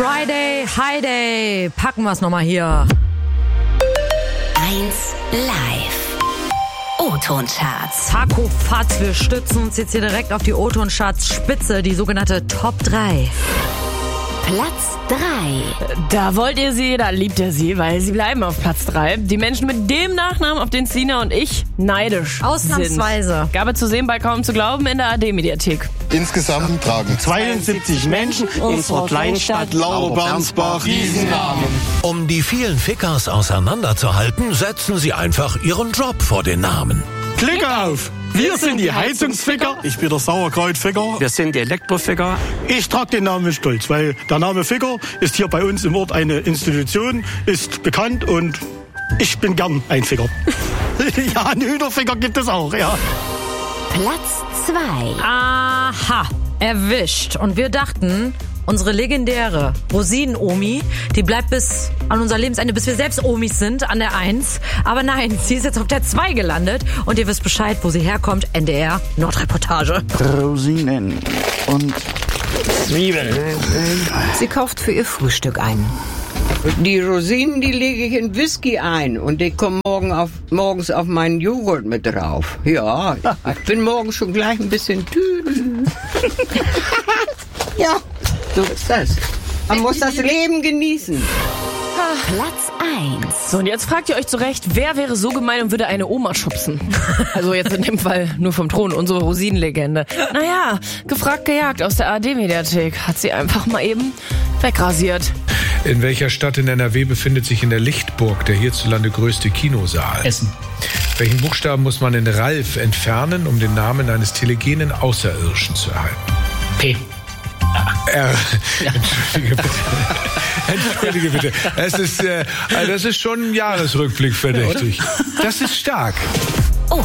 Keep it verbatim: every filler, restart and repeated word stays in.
Friday, High Day. Packen wir's nochmal hier. eins live. O-Ton-Charts. Taco Fatz, wir stützen uns jetzt hier direkt auf die O-Ton-Charts Spitze, die sogenannte Top drei. Platz drei. Da wollt ihr sie, da liebt ihr sie, weil sie bleiben auf Platz drei. Die Menschen mit dem Nachnamen, auf den Sina und ich neidisch Ausnahmsweise. sind. Gabe zu sehen bei Kaum zu glauben in der A D-Mediathek. Insgesamt tragen zweiundsiebzig Menschen unserer Kleinstadt Laubernsbach Riesennamen. Um die vielen Fickers auseinanderzuhalten, setzen sie einfach ihren Job vor den Namen. Klick auf! Wir sind die Heizungsficker. Ich bin der Sauerkrautficker. Wir sind die Elektroficker. Ich trage den Namen mit Stolz, weil der Name Ficker ist hier bei uns im Ort eine Institution, ist bekannt und ich bin gern ein Ficker. Ja, einen Hühnerficker gibt es auch, ja. Platz zwei. Aha, erwischt. Und wir dachten, unsere legendäre Rosinen-Omi, die bleibt bis an unser Lebensende, bis wir selbst Omis sind, an der eins. Aber nein, sie ist jetzt auf der zwei gelandet. Und ihr wisst Bescheid, wo sie herkommt. N D R Nordreportage. Rosinen und Zwiebeln. Sie kauft für ihr Frühstück ein. Die Rosinen, die lege ich in Whisky ein und die kommen morgen auf, morgens auf meinen Joghurt mit drauf. Ja, ich bin morgen schon gleich ein bisschen tüdel. Ja, so ist das. Man muss das Leben genießen. Platz eins. So, und jetzt fragt ihr euch zurecht, wer wäre so gemein und würde eine Oma schubsen? Also jetzt in dem Fall nur vom Thron, unsere Rosinenlegende. Naja, gefragt, gejagt aus der A D-Mediathek. Hat sie einfach mal eben wegrasiert. In welcher Stadt in N R W befindet sich in der Lichtburg der hierzulande größte Kinosaal? Essen. Welchen Buchstaben muss man in Ralf entfernen, um den Namen eines telegenen Außerirdischen zu erhalten? P. R. Ja. Entschuldige bitte. Entschuldige bitte. Das ist, äh, das ist schon ein Jahresrückblick verdächtig. Das ist stark.